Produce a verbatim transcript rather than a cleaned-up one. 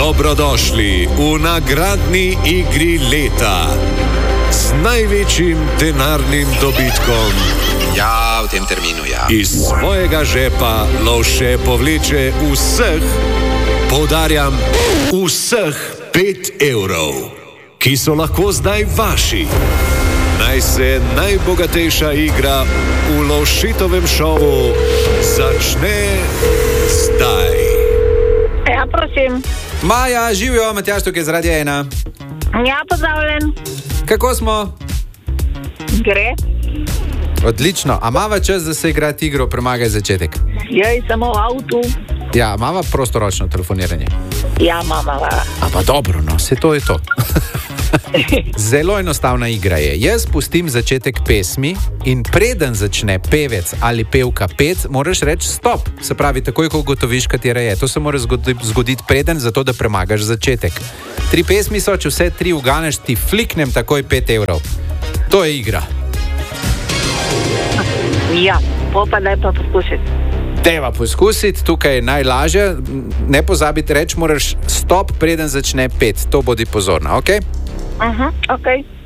Dobrodošli v nagradni igri leta z največjim denarnim dobitkom. Ja, v tem terminu, ja. Iz svojega žepa Lovše povleče vseh, poudarjam, vseh pet evrov, ki so lahko zdaj vaši. Naj se najbogatejša igra v Lovšitovem šovu začne zdaj. Ja, prosim. Maja, živijo, Matjaž tukaj z Radia ena. Ja, pozdravljen. Kako smo? Gre. Odlično. A mava čas, da se igrati igro Premagaj začetek? Jaj, samo v avtu. Ja, mava prostoročno telefoniranje? Ja, mama. A pa dobro, no, se to je to. Zelo enostavna igra je. Jaz pustim začetek pesmi in preden začne pevec ali pevka pet, moraš reči stop. Se pravi, takoj, ko ugotoviš, katera je. To se mora zgoditi preden, zato da premagaš začetek. Tri pesmi so, če vse tri uganeš, ti fliknem takoj pet evrov. To je igra. Ja, pa daj pa poskusiti. Deva poskusiti, tukaj je najlažje. Ne pozabiti reči, moraš stop, preden začne pet. To bodi pozorna, ok? Aha, uh-huh, ok.